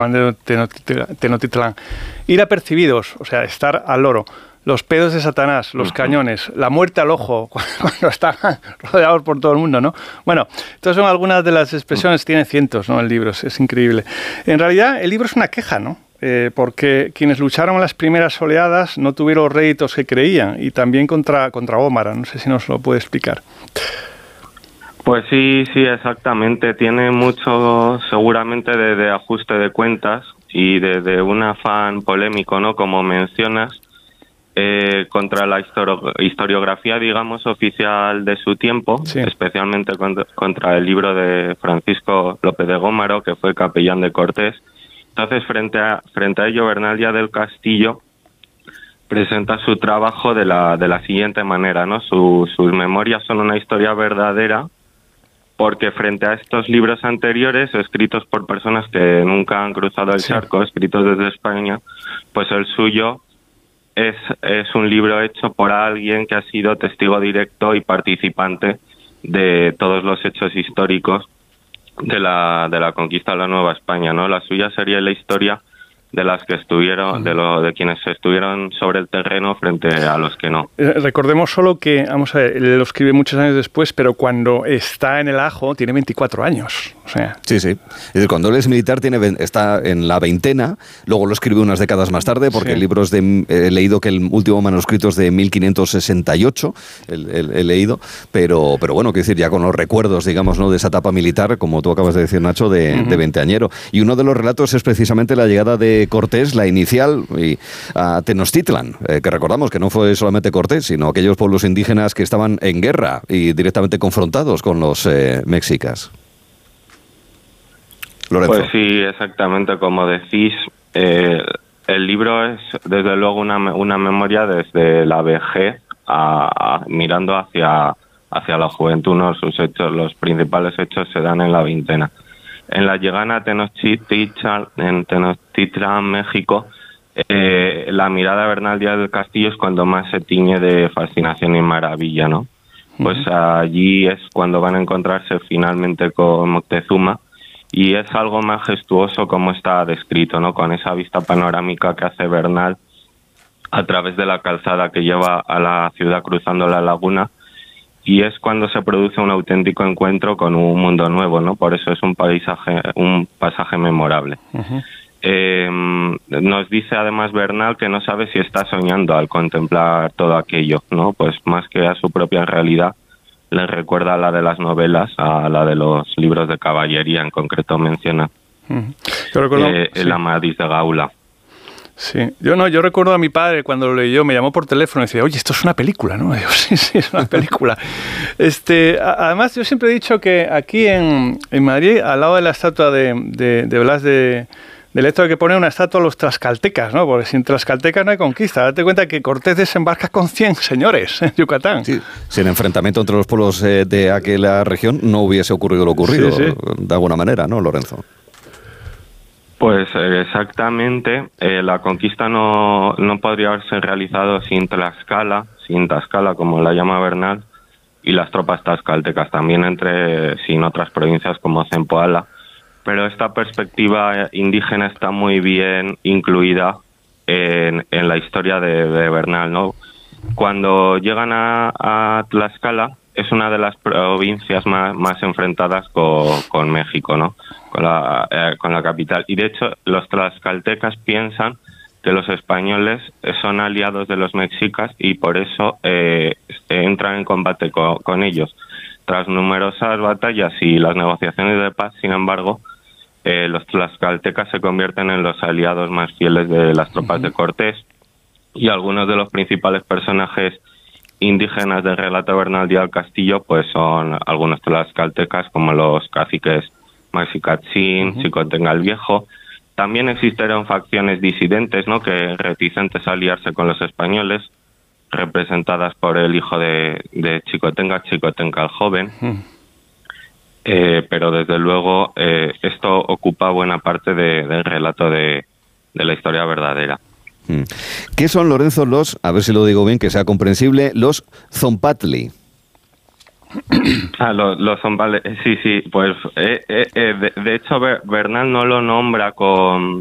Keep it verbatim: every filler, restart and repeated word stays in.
de Tenochtitlán, Tenochtitlán. Ir apercibidos, o sea, estar al loro. Los pedos de Satanás, los uh-huh. cañones, la muerte al ojo, cuando están rodeados por todo el mundo, ¿no? Bueno, estas son algunas de las expresiones, tiene cientos, ¿no? El libro, es, es increíble. En realidad, el libro es una queja, ¿no? Eh, porque quienes lucharon en las primeras oleadas no tuvieron los réditos que creían, y también contra, contra Gómara, no sé si nos lo puede explicar. Pues sí, sí, exactamente. Tiene mucho, seguramente, de, de ajuste de cuentas y de, de un afán polémico, ¿no? Como mencionas, eh, contra la histori- historiografía, digamos, oficial de su tiempo, sí. especialmente contra, contra el libro de Francisco López de Gómara, que fue capellán de Cortés. Entonces, frente a, frente a ello, Bernal Díaz del Castillo presenta su trabajo de la, de la siguiente manera, ¿no? Su, sus memorias son una historia verdadera, porque frente a estos libros anteriores, escritos por personas que nunca han cruzado el sí. charco, escritos desde España, pues el suyo es, es un libro hecho por alguien que ha sido testigo directo y participante de todos los hechos históricos de la de la conquista de la Nueva España, ¿no? La suya sería la historia de las que estuvieron, de lo de quienes estuvieron sobre el terreno frente a los que no. Recordemos solo que, vamos a ver, él lo escribe muchos años después, pero cuando está en el ajo tiene veinticuatro años. O sea. Sí, sí. Es decir, cuando él es militar tiene, está en la veintena, luego lo escribe unas décadas más tarde, porque sí. el libro es de, he leído que el último manuscrito es de mil quinientos sesenta y ocho, el, el, he leído, pero, pero bueno, quiero decir, ya con los recuerdos, digamos, ¿no? de esa etapa militar, como tú acabas de decir, Nacho, de, uh-huh. de veinteañero. Y uno de los relatos es precisamente la llegada de Cortés, la inicial, y, a Tenochtitlán, eh, que recordamos que no fue solamente Cortés, sino aquellos pueblos indígenas que estaban en guerra y directamente confrontados con los eh, mexicas. Lorenzo. Pues sí, exactamente como decís, eh, el libro es desde luego una, una memoria desde la vejez a, a, mirando hacia, hacia la juventud, ¿no? Sus hechos, los principales hechos se dan en la veintena. En la llegada a Tenochtitlán, en Tenochtitlán, México, eh, la mirada de Bernal Díaz del Castillo es cuando más se tiñe de fascinación y maravilla, ¿no? Pues uh-huh. allí es cuando van a encontrarse finalmente con Moctezuma, y es algo majestuoso como está descrito, ¿no? Con esa vista panorámica que hace Bernal a través de la calzada que lleva a la ciudad cruzando la laguna, y es cuando se produce un auténtico encuentro con un mundo nuevo, ¿no? Por eso es un paisaje, un pasaje memorable. Uh-huh. Eh, nos dice además Bernal que no sabe si está soñando al contemplar todo aquello, ¿no? Pues más que a su propia realidad, le recuerda a la de las novelas, a la de los libros de caballería, en concreto menciona uh-huh. Yo recuerdo, eh, el sí. Amadís de Gaula. Sí, yo no, yo recuerdo a mi padre cuando lo leyó, me llamó por teléfono y decía, oye, esto es una película, ¿no? Y digo, sí, sí, es una película. este, a, además, yo siempre he dicho que aquí en, en Madrid, al lado de la estatua de, de, de Blas de, de Lezo, hay que poner una estatua a los tlaxcaltecas, ¿no? Porque sin tlaxcaltecas no hay conquista. Date cuenta que Cortés desembarca con cien señores en Yucatán. Sí, si el enfrentamiento entre los pueblos eh, de aquella región no hubiese ocurrido lo ocurrido, sí, sí. de alguna manera, ¿no, Lorenzo? Pues exactamente, eh, la conquista no, no podría haberse realizado sin Tlaxcala, sin Tlaxcala como la llama Bernal, y las tropas tlaxcaltecas también entre, sin otras provincias como Zempoala. Pero esta perspectiva indígena está muy bien incluida en, en la historia de, de Bernal, ¿no? Cuando llegan a, a Tlaxcala, es una de las provincias más, más enfrentadas con, con México, ¿no? Con la, eh, con la capital. Y de hecho, los tlaxcaltecas piensan que los españoles son aliados de los mexicas y por eso eh, entran en combate con, con ellos. Tras numerosas batallas y las negociaciones de paz, sin embargo, eh, los tlaxcaltecas se convierten en los aliados más fieles de las tropas uh-huh. de Cortés, y algunos de los principales personajes indígenas del relato Bernal Díaz del Castillo pues son algunos tlaxcaltecas como los caciques Maxicatzin, uh-huh. Xicotenga el Viejo. También existieron facciones disidentes, ¿no?, que reticentes a aliarse con los españoles, representadas por el hijo de, de Xicotenga, Xicotenga el Joven. Uh-huh. Eh, pero desde luego eh, esto ocupa buena parte de, del relato de, de la historia verdadera. ¿Qué son, Lorenzo, los, a ver si lo digo bien, que sea comprensible, los Zompatli? Ah, los, los son vale, sí, sí, pues eh, eh, eh, de, de hecho Bernal no lo nombra con